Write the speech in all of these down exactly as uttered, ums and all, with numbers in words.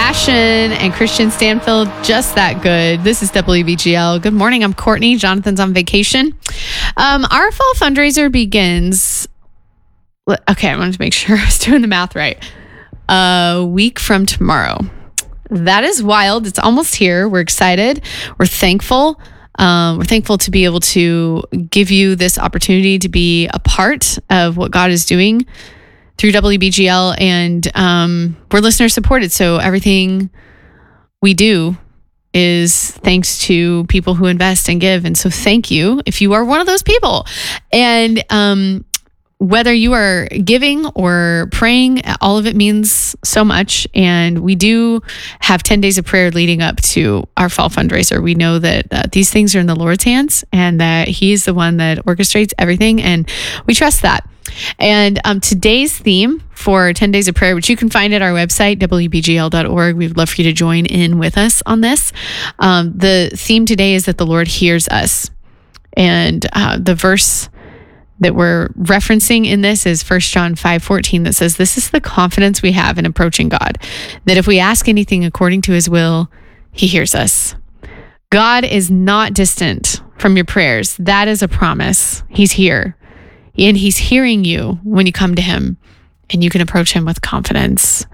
Passion and Christian Stanfield, Just That Good. This is W B G L. Good morning. I'm Courtney. Jonathan's on vacation. Um, our fall fundraiser begins. Okay, I wanted to make sure I was doing the math right. A week from tomorrow. That is wild. It's almost here. We're excited. We're thankful. Um, we're thankful to be able to give you this opportunity to be a part of what God is doing through W B G L, and um, we're listener supported. So everything we do is thanks to people who invest and give. And so thank you if you are one of those people. And um, whether you are giving or praying, all of it means so much. And we do have ten days of prayer leading up to our fall fundraiser. We know that uh, these things are in the Lord's hands and that He is the one that orchestrates everything. And we trust that. And um, today's theme for ten days of prayer, which you can find at our website, W B G L dot org. We would love for you to join in with us on this. Um, the theme today is that the Lord hears us. And uh, the verse that we're referencing in this is First John five fourteen that says, "This is the confidence we have in approaching God, that if we ask anything according to His will, He hears us." God is not distant from your prayers. That is a promise. He's here. And He's hearing you when you come to Him, and you can approach Him with confidence.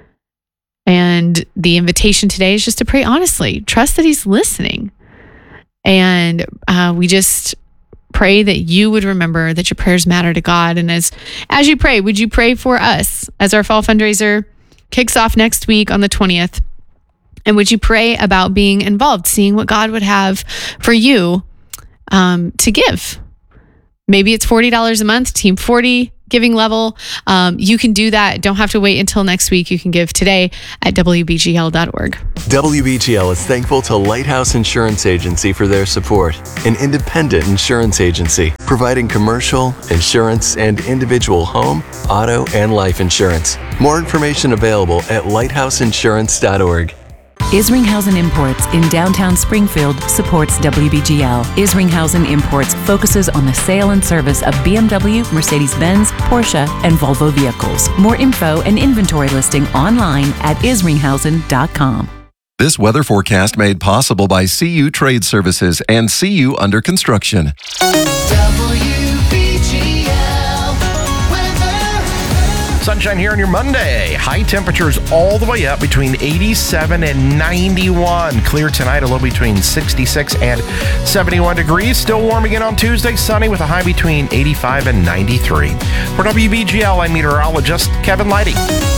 And the invitation today is just to pray honestly. Trust that He's listening. And uh, we just pray that you would remember that your prayers matter to God. And as as you pray, would you pray for us as our fall fundraiser kicks off next week on the twentieth? And would you pray about being involved, seeing what God would have for you um, to give? Maybe it's forty dollars a month, Team forty giving level. Um, you can do that. Don't have to wait until next week. You can give today at W B G L dot org. W B G L is thankful to Lighthouse Insurance Agency for their support, an independent insurance agency providing commercial, insurance, and individual home, auto, and life insurance. More information available at lighthouse insurance dot org. Isringhausen Imports in downtown Springfield supports W B G L. Isringhausen Imports focuses on the sale and service of B M W, Mercedes-Benz, Porsche, and Volvo vehicles. More info and inventory listing online at isringhausen dot com. This weather forecast made possible by C U Trade Services and C U Under Construction. Sunshine here on your Monday. High temperatures all the way up between eighty-seven and ninety-one. Clear tonight, a low between sixty-six and seventy-one degrees. Still warm again on Tuesday, sunny with a high between eighty-five and ninety-three. For W B G L, I'm meteorologist Kevin Leidy.